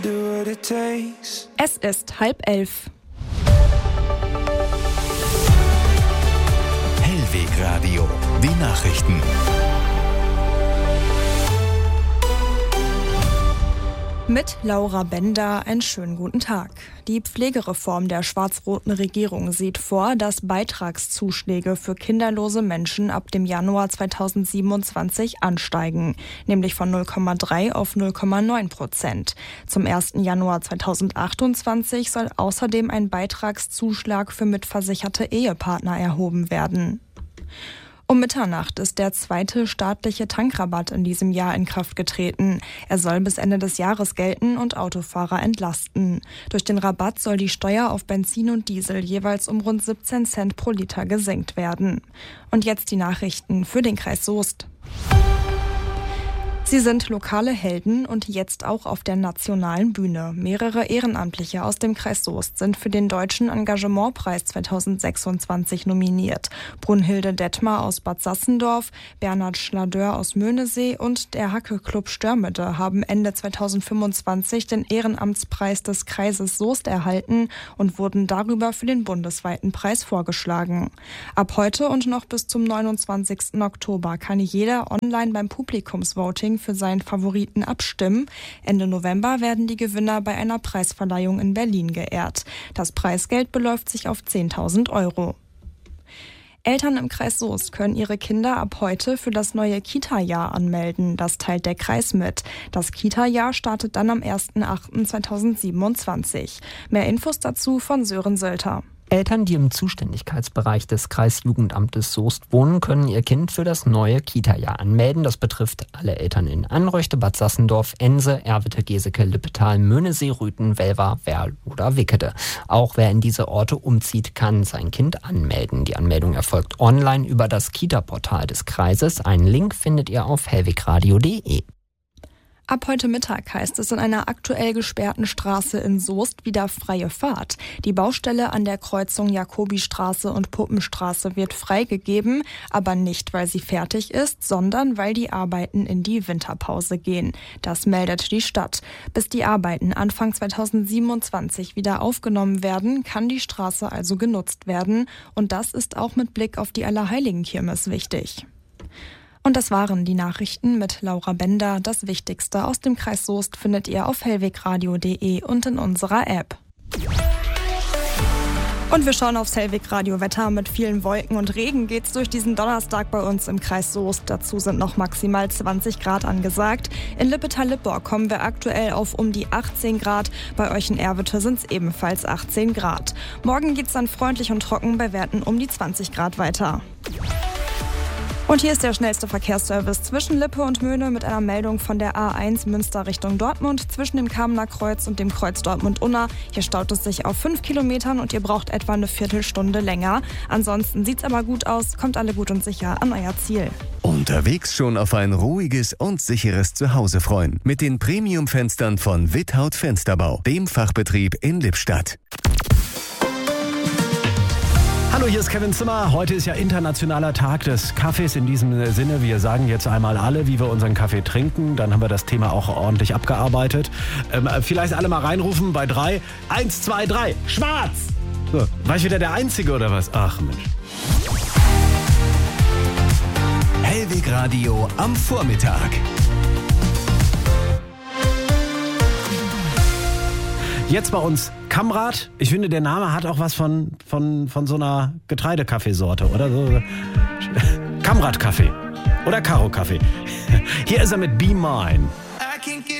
Es ist 10:30. Hellwegradio, die Nachrichten. Mit Laura Bender einen schönen guten Tag. Die Pflegereform der schwarz-roten Regierung sieht vor, dass Beitragszuschläge für kinderlose Menschen ab dem Januar 2027 ansteigen, nämlich von 0,3 auf 0,9%. Zum 1. Januar 2028 soll außerdem ein Beitragszuschlag für mitversicherte Ehepartner erhoben werden. Um Mitternacht ist der zweite staatliche Tankrabatt in diesem Jahr in Kraft getreten. Er soll bis Ende des Jahres gelten und Autofahrer entlasten. Durch den Rabatt soll die Steuer auf Benzin und Diesel jeweils um rund 17 Cent pro Liter gesenkt werden. Und jetzt die Nachrichten für den Kreis Soest. Sie sind lokale Helden und jetzt auch auf der nationalen Bühne. Mehrere Ehrenamtliche aus dem Kreis Soest sind für den Deutschen Engagementpreis 2026 nominiert. Brunhilde Detmar aus Bad Sassendorf, Bernhard Schladeur aus Möhnesee und der Hacke-Club Störmede haben Ende 2025 den Ehrenamtspreis des Kreises Soest erhalten und wurden darüber für den bundesweiten Preis vorgeschlagen. Ab heute und noch bis zum 29. Oktober kann jeder online beim Publikumsvoting für seinen Favoriten abstimmen. Ende November werden die Gewinner bei einer Preisverleihung in Berlin geehrt. Das Preisgeld beläuft sich auf 10.000 Euro. Eltern im Kreis Soest können ihre Kinder ab heute für das neue Kita-Jahr anmelden. Das teilt der Kreis mit. Das Kita-Jahr startet dann am 1.8.2027. Mehr Infos dazu von Sören Sölter. Eltern, die im Zuständigkeitsbereich des Kreisjugendamtes Soest wohnen, können ihr Kind für das neue Kita-Jahr anmelden. Das betrifft alle Eltern in Anröchte, Bad Sassendorf, Ense, Erwitte, Geseke, Lippetal, Möhnesee, Rüthen, Welver, Werl oder Wickede. Auch wer in diese Orte umzieht, kann sein Kind anmelden. Die Anmeldung erfolgt online über das Kita-Portal des Kreises. Einen Link findet ihr auf hellwegradio.de. Ab heute Mittag heißt es in einer aktuell gesperrten Straße in Soest wieder freie Fahrt. Die Baustelle an der Kreuzung Jakobistraße und Puppenstraße wird freigegeben, aber nicht, weil sie fertig ist, sondern weil die Arbeiten in die Winterpause gehen. Das meldet die Stadt. Bis die Arbeiten Anfang 2027 wieder aufgenommen werden, kann die Straße also genutzt werden. Und das ist auch mit Blick auf die Allerheiligenkirmes wichtig. Und das waren die Nachrichten mit Laura Bender. Das Wichtigste aus dem Kreis Soest findet ihr auf hellwegradio.de und in unserer App. Und wir schauen aufs Hellwegradio-Wetter. Mit vielen Wolken und Regen geht's durch diesen Donnerstag bei uns im Kreis Soest. Dazu sind noch maximal 20 Grad angesagt. In Lippetal-Lipborg kommen wir aktuell auf um die 18 Grad. Bei euch in Erwitte sind es ebenfalls 18 Grad. Morgen geht's dann freundlich und trocken bei Werten um die 20 Grad weiter. Und hier ist der schnellste Verkehrsservice zwischen Lippe und Möhne mit einer Meldung von der A1 Münster Richtung Dortmund zwischen dem Kamener Kreuz und dem Kreuz Dortmund-Unna. Hier staut es sich auf 5 Kilometern und ihr braucht etwa eine Viertelstunde länger. Ansonsten sieht's aber gut aus, kommt alle gut und sicher an euer Ziel. Unterwegs schon auf ein ruhiges und sicheres Zuhause freuen. Mit den Premium-Fenstern von Without Fensterbau, dem Fachbetrieb in Lippstadt. Hallo, hier ist Kevin Zimmer. Heute ist ja internationaler Tag des Kaffees. In diesem Sinne, wir sagen jetzt einmal alle, wie wir unseren Kaffee trinken. Dann haben wir das Thema auch ordentlich abgearbeitet. Vielleicht alle mal reinrufen bei 3. 1, 2, 3. Schwarz! So, war ich wieder der Einzige oder was? Ach Mensch. Hellwegradio am Vormittag. Jetzt bei uns Kamrat. Ich finde, der Name hat auch was von so einer Getreidekaffeesorte, oder so. Kamrat-Kaffee oder Karo-Kaffee. Hier ist er mit Be Mine.